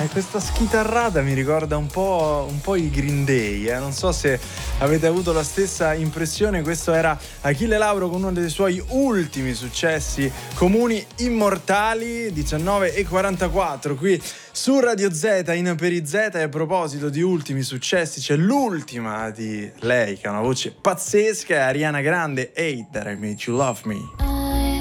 Questa schitarrata mi ricorda un po' i Green Day, non so se avete avuto la stessa impressione. Questo era Achille Lauro con uno dei suoi ultimi successi, Comuni Immortali, 19:44 qui su Radio Z in Peri Z. E a proposito di ultimi successi, c'è l'ultima di lei che ha una voce pazzesca, è Ariana Grande, Hate That I Made You Love Me.